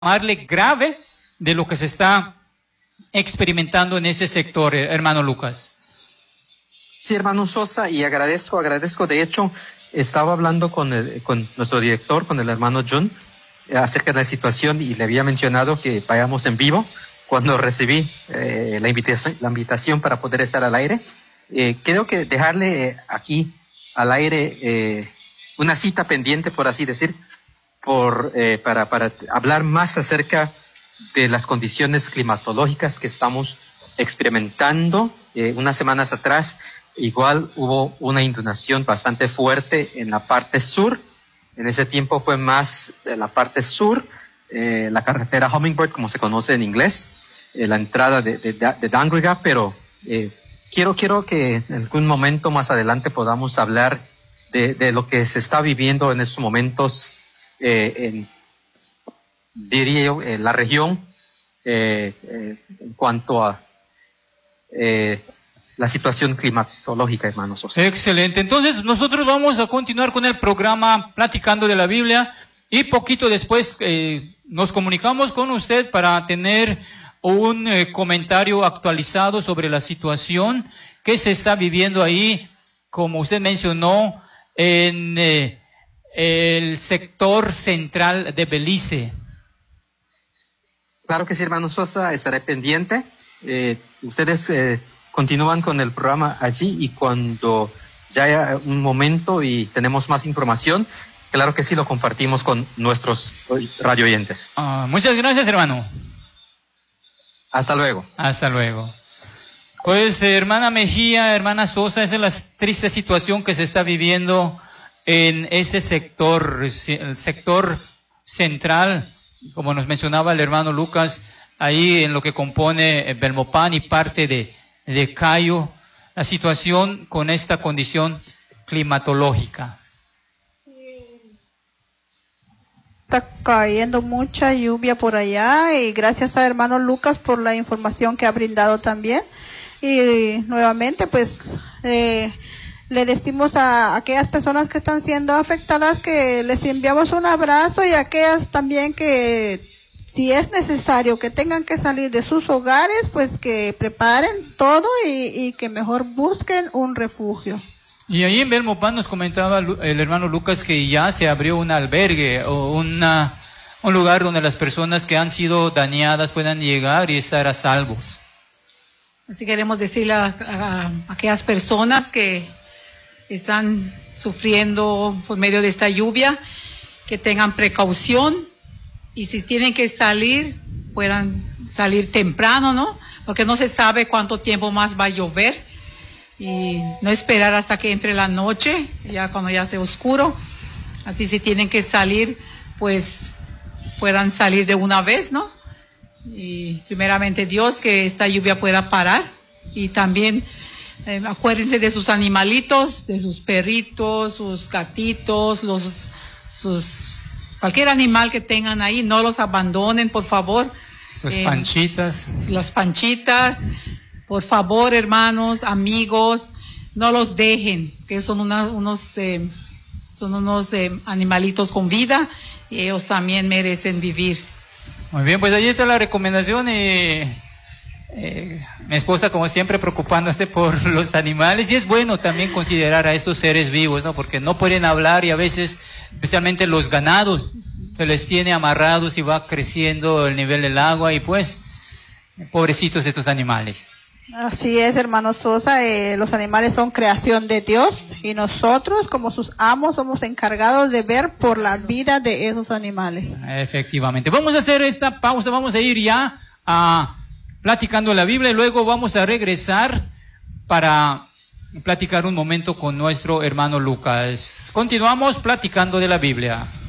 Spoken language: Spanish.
llamarle grave de lo que se está experimentando en ese sector, hermano Lucas. Sí, hermano Sosa, y agradezco. De hecho, estaba hablando con nuestro director, con el hermano John, acerca de la situación, y le había mencionado que vayamos en vivo cuando recibí la invitación para poder estar al aire. Creo que dejarle aquí al aire una cita pendiente, por así decir, para hablar más acerca de las condiciones climatológicas que estamos experimentando. Unas semanas atrás igual hubo una inundación bastante fuerte en la parte sur. En ese tiempo fue más la parte sur, la carretera Hummingbird, como se conoce en inglés, la entrada de Dangriga, pero quiero que en algún momento más adelante podamos hablar de lo que se está viviendo en estos momentos diría yo, la región en cuanto a la situación climatológica, hermanos. Excelente. Entonces nosotros vamos a continuar con el programa Platicando de la Biblia y poquito después nos comunicamos con usted para tener un comentario actualizado sobre la situación que se está viviendo ahí, como usted mencionó, en el sector central de Belice. Claro que sí, hermano Sosa, estaré pendiente. Ustedes continúan con el programa allí, y cuando ya haya un momento y tenemos más información, claro que sí lo compartimos con nuestros radio oyentes. Muchas gracias, hermano. Hasta luego. Hasta luego. Pues, hermana Mejía, hermana Sosa, esa es la triste situación que se está viviendo en ese sector, el sector central, como nos mencionaba el hermano Lucas, ahí en lo que compone Belmopan y parte de Cayo, la situación con esta condición climatológica. Está cayendo mucha lluvia por allá, y gracias a hermano Lucas por la información que ha brindado también. Y nuevamente pues le decimos a aquellas personas que están siendo afectadas que les enviamos un abrazo, y a aquellas también que si es necesario que tengan que salir de sus hogares, pues que preparen todo y que mejor busquen un refugio. Y ahí en Belmopan nos comentaba el hermano Lucas que ya se abrió un albergue o un lugar donde las personas que han sido dañadas puedan llegar y estar a salvos. Así queremos decirle a aquellas personas que están sufriendo por medio de esta lluvia, que tengan precaución, y si tienen que salir, puedan salir temprano, ¿no? Porque no se sabe cuánto tiempo más va a llover, y no esperar hasta que entre la noche, ya cuando ya esté oscuro. Así si tienen que salir, pues puedan salir de una vez, ¿no? Y primeramente Dios, que esta lluvia pueda parar, y también acuérdense de sus animalitos, de sus perritos, sus gatitos, cualquier animal que tengan ahí, no los abandonen, por favor. Sus panchitas. Las panchitas, por favor, hermanos, amigos, no los dejen, que son unos animalitos con vida, y ellos también merecen vivir. Muy bien, pues ahí está la recomendación. Mi esposa, como siempre, preocupándose por los animales, y es bueno también considerar a estos seres vivos, ¿no? Porque no pueden hablar, y a veces, especialmente los ganados, se les tiene amarrados y va creciendo el nivel del agua, y pues, pobrecitos estos animales. Así es, hermano Sosa, los animales son creación de Dios, y nosotros, como sus amos, somos encargados de ver por la vida de esos animales. Efectivamente. Vamos a hacer esta pausa, vamos a ir ya a Platicando la Biblia, y luego vamos a regresar para platicar un momento con nuestro hermano Lucas. Continuamos platicando de la Biblia.